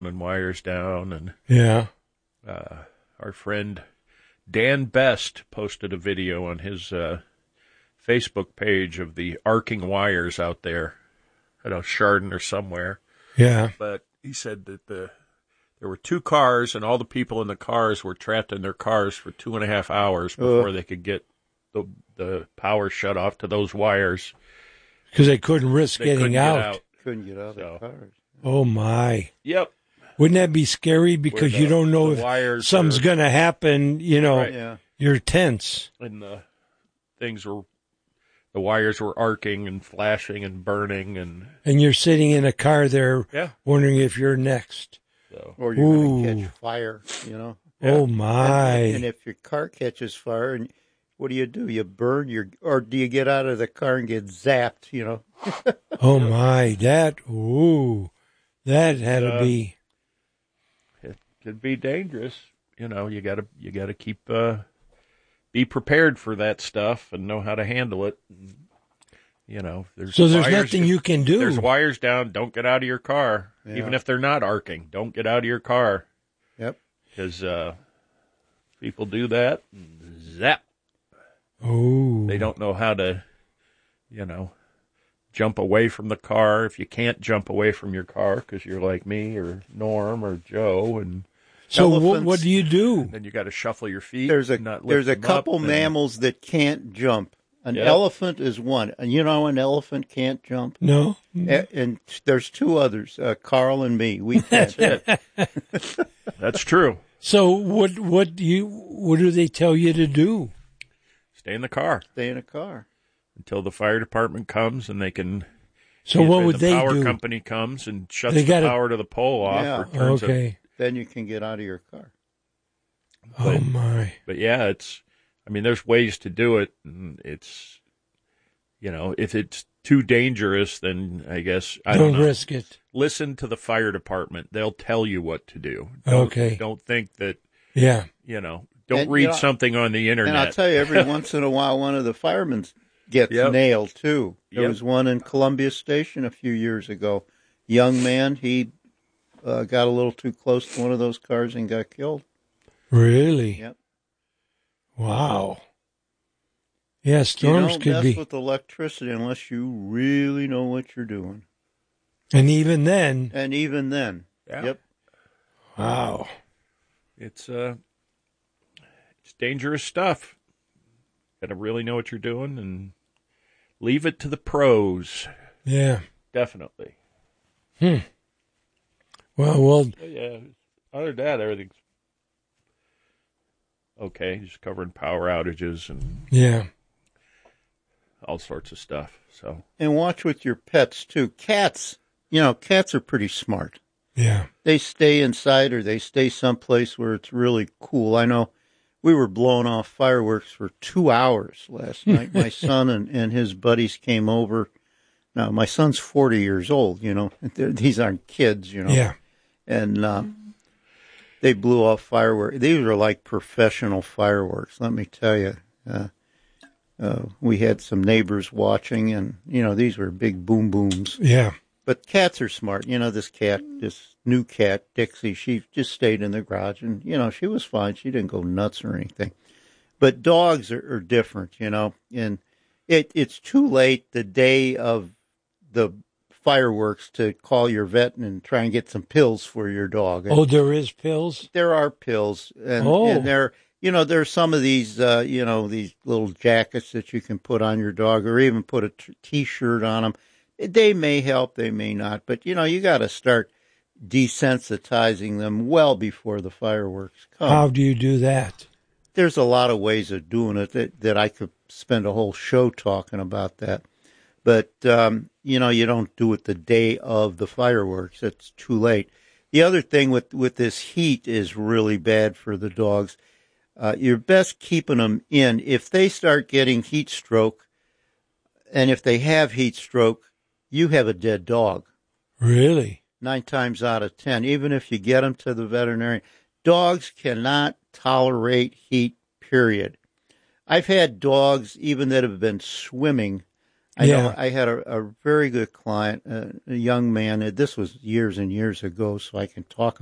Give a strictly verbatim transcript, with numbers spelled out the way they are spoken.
and wires down. And yeah, uh, our friend Dan Best posted a video on his uh, Facebook page of the arcing wires out there. I don't know, Chardon or somewhere. yeah. But he said that the there were two cars, and all the people in the cars were trapped in their cars for two and a half hours before uh. they could get the the power shut off to those wires. Because they couldn't risk they getting couldn't out. Get out. Couldn't get out of so. the cars. Oh, my. Yep. Wouldn't that be scary? Because the, you don't know if something's going to happen, you know, right. yeah. You're tense. And the things were, the wires were arcing and flashing and burning. And and you're sitting in a car there yeah. wondering if you're next. So. Or you're going to catch fire, you know. Yeah. Oh, my. And, and if your car catches fire, and what do you do? You burn your, or do you get out of the car and get zapped, you know? Oh, my. That, ooh, that had uh, to be. It could be dangerous. You know, you got to you got to keep, uh, be prepared for that stuff and know how to handle it. You know, there's so there's wires, nothing you can do. There's wires down. Don't get out of your car, yeah. even if they're not arcing. Don't get out of your car. Yep. Because uh, people do that. Zap. Oh. They don't know how to, you know, jump away from the car. If you can't jump away from your car because you're like me or Norm or Joe, and so what, what do you do? Then you got to shuffle your feet. There's a not there's a them couple up, mammals and, that can't jump. An yep. elephant is one. And you know an elephant can't jump? No. And, and there's two others, uh, Carl and me. We can't. That's it. That's true. So what what do you what do they tell you to do? Stay in the car. Stay in a car until the fire department comes and they can. So what would the they do? The power company comes and shuts they the gotta, power to the pole off. Yeah. Or turns okay. It. Then you can get out of your car. But, oh my! But yeah, it's. I mean, there's ways to do it. And it's, you know, if it's too dangerous, then I guess I don't, don't know. risk it. Listen to the fire department; they'll tell you what to do. Don't, okay. Don't think that. Yeah. You know, don't and, read you know, something on the internet. And I'll tell you, every once in a while, one of the firemen gets yep. nailed too. There yep. was one in Columbia Station a few years ago. Young man, he uh, got a little too close to one of those cars and got killed. Really? Yep. Wow. Yeah, storms you don't could mess be. with electricity unless you really know what you're doing. And even then. And even then. Yeah. Yep. Wow. It's uh, it's dangerous stuff. Got to really know what you're doing and leave it to the pros. Yeah. Definitely. Hmm. Well, well. Yeah. Other than that, everything's okay. Just covering power outages and yeah, all sorts of stuff. So and watch with your pets too. Cats, you know, cats are pretty smart. Yeah, they stay inside or they stay someplace where it's really cool. I know we were blowing off fireworks for two hours last night. My son and, and his buddies came over. Now my son's forty years old. You know, these aren't kids. You know. Yeah, and. Uh, They blew off fireworks. These are like professional fireworks, let me tell you. Uh, uh, we had some neighbors watching, and, you know, these were big boom booms. Yeah. But cats are smart. You know, this cat, this new cat, Dixie, she just stayed in the garage, and, you know, she was fine. She didn't go nuts or anything. But dogs are, are different, you know, and it, it's too late the day of the fireworks to call your vet and try and get some pills for your dog. Oh, there is pills? There are pills. And, oh. and there, you know, there's some of these, uh, you know, these little jackets that you can put on your dog or even put a t- t-shirt on them. They may help, they may not. But, you know, you got to start desensitizing them well before the fireworks come. How do you do that? There's a lot of ways of doing it that, that I could spend a whole show talking about that. But, um, you know, you don't do it the day of the fireworks. It's too late. The other thing with, with this heat is really bad for the dogs. Uh, you're best keeping them in. If they start getting heat stroke, and if they have heat stroke, you have a dead dog. Really? Nine times out of ten, even if you get them to the veterinarian. Dogs cannot tolerate heat, period. I've had dogs, even that have been swimming. I Yeah. know I had a, a very good client, uh, a young man. uh, This was years and years ago, so I can talk